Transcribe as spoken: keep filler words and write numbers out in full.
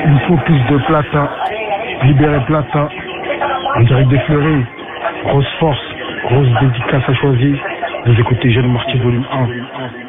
Il faut plus de Plata. Libérer Plata. En direct des Fleuris. Grosse force. Grosse dédicace à choisir. Vous écoutez Jeune Marty volume un.